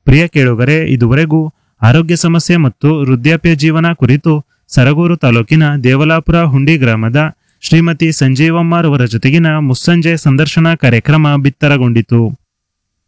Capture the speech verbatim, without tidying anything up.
ಪ್ರಿಯ ಕೇಳುಗರೆ, ಇದುವರೆಗೂ ಆರೋಗ್ಯ ಸಮಸ್ಯೆ ಮತ್ತು ವೃದ್ಧಾಪ್ಯ ಜೀವನ ಕುರಿತು ಸರಗೂರು ತಾಲೂಕಿನ ದೇವಲಾಪುರ ಹುಂಡಿ ಗ್ರಾಮದ ಶ್ರೀಮತಿ ಸಂಜೀವಮ್ಮರವರ ಜೊತೆಗಿನ ಮುಸ್ಸಂಜೆ ಸಂದರ್ಶನ ಕಾರ್ಯಕ್ರಮ ಬಿತ್ತರಗೊಂಡಿತು.